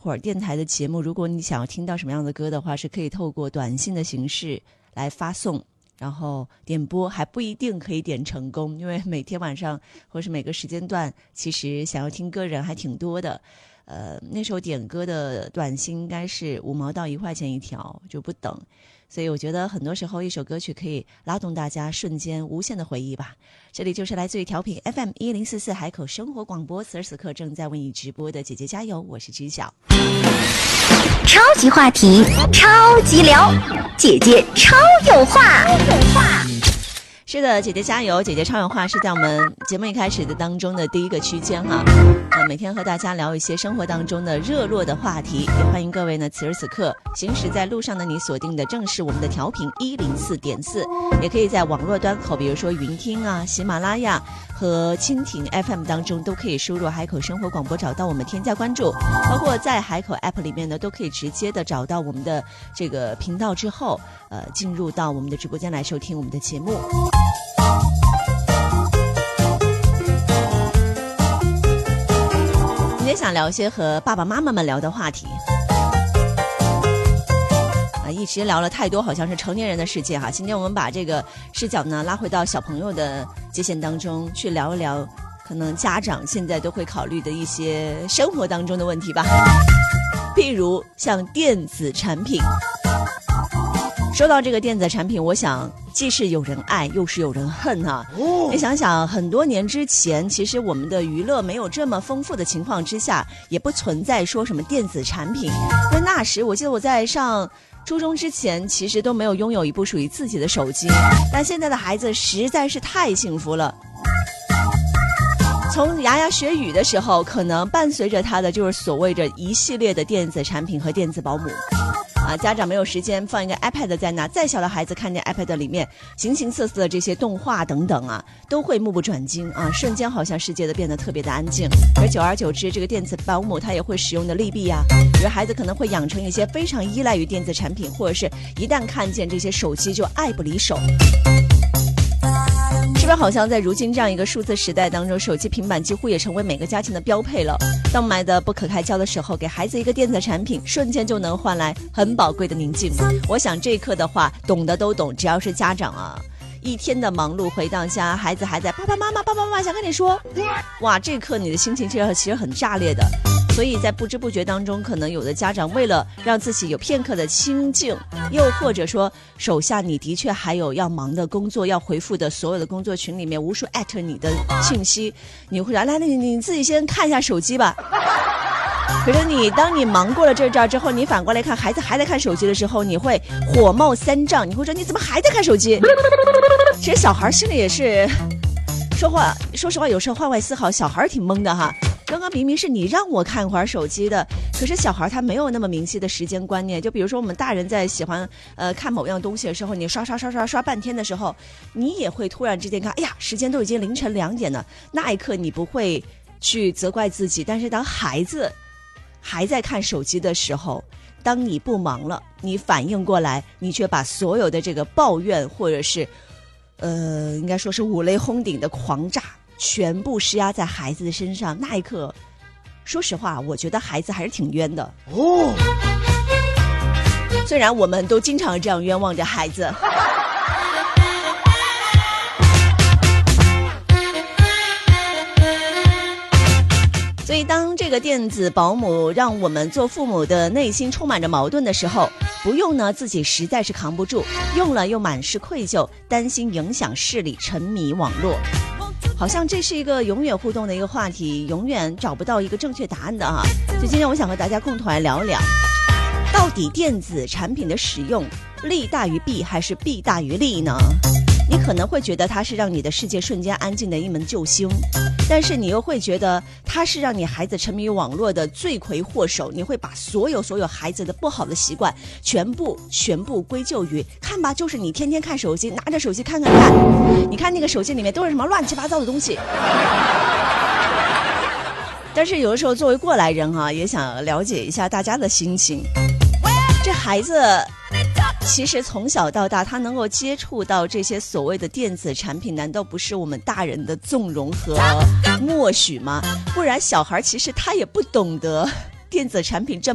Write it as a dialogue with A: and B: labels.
A: 会儿电台的节目，如果你想要听到什么样的歌的话，是可以透过短信的形式来发送，然后点播，还不一定可以点成功，因为每天晚上或是每个时间段，其实想要听歌人还挺多的。那时候点歌的短信应该是5毛到1块钱一条，就不等。所以我觉得很多时候一首歌曲可以拉动大家瞬间无限的回忆吧。这里就是来自于调频 FM1044 海口生活广播，此时此刻正在为你直播的姐姐加油，我是知晓。
B: 超级话题，超级聊，姐姐超有话。
A: 是的，姐姐加油，姐姐超有话是在我们节目一开始的当中的第一个区间哈。每天和大家聊一些生活当中的热络的话题，也欢迎各位呢此时此刻行驶在路上的你锁定的正是我们的调频104.4，也可以在网络端口，比如说云听啊、喜马拉雅和蜻蜓 FM 当中都可以输入海口生活广播找到我们添加关注，包括在海口 App 里面呢都可以直接的找到我们的这个频道之后进入到我们的直播间来收听我们的节目。今天想聊一些和爸爸妈妈们聊的话题一直聊了太多好像是成年人的世界哈。今天我们把这个视角呢拉回到小朋友的界限当中去聊一聊可能家长现在都会考虑的一些生活当中的问题吧，譬如像电子产品。说到这个电子产品，我想既是有人爱又是有人恨啊。你想想很多年之前，其实我们的娱乐没有这么丰富的情况之下，也不存在说什么电子产品。因为那时我记得我在上初中之前其实都没有拥有一部属于自己的手机，但现在的孩子实在是太幸福了。从牙牙学语的时候，可能伴随着他的就是所谓的一系列的电子产品和电子保姆家长没有时间放一个 iPad 在那，再小的孩子看见 iPad 里面形形色色的这些动画等等都会目不转睛瞬间好像世界都变得特别的安静。而久而久之，这个电子保姆他也会使用的利弊比如孩子可能会养成一些非常依赖于电子产品，或者是一旦看见这些手机就爱不离手。是不是好像在如今这样一个数字时代当中，手机平板几乎也成为每个家庭的标配了。当买的不可开交的时候，给孩子一个电子产品，瞬间就能换来很宝贵的宁静。我想这一刻的话懂的都懂，只要是家长一天的忙碌回到家，孩子还在爸爸妈妈想跟你说，哇，这一刻你的心情其实很炸裂的。所以在不知不觉当中，可能有的家长为了让自己有片刻的清静，又或者说手下你的确还有要忙的工作要回复的所有的工作群里面无数@你的信息，你会说来你自己先看一下手机吧。可是当你忙过了这招之后，你反过来看孩子还在看手机的时候，你会火冒三丈，你会说你怎么还在看手机？其实小孩心里也是说实话有时候换位思考，小孩挺懵的哈。刚刚明明是你让我看会儿手机的，可是小孩他没有那么明晰的时间观念。就比如说我们大人在喜欢看某样东西的时候，你刷半天的时候，你也会突然之间看，哎呀，时间都已经凌晨2点了。那一刻你不会去责怪自己，但是当孩子还在看手机的时候，当你不忙了，你反应过来，你却把所有的这个抱怨或者是应该说是五雷轰顶的狂炸全部施压在孩子的身上，那一刻说实话我觉得孩子还是挺冤的虽然我们都经常这样冤枉着孩子。所以当这个电子保姆让我们做父母的内心充满着矛盾的时候，不用呢自己实在是扛不住，用了又满是愧疚，担心影响视力，沉迷网络。好像这是一个永远互动的一个话题，永远找不到一个正确答案的所以今天我想和大家共同来聊一聊，到底电子产品的使用利大于弊还是弊大于利呢？你可能会觉得它是让你的世界瞬间安静的一门救星，但是你又会觉得它是让你孩子沉迷网络的罪魁祸首。你会把所有孩子的不好的习惯全部归咎于看吧，就是你天天看手机，拿着手机看，你看那个手机里面都是什么乱七八糟的东西。但是有的时候作为过来人也想了解一下大家的心情。这孩子其实从小到大他能够接触到这些所谓的电子产品，难道不是我们大人的纵容和默许吗？不然小孩其实他也不懂得电子产品这么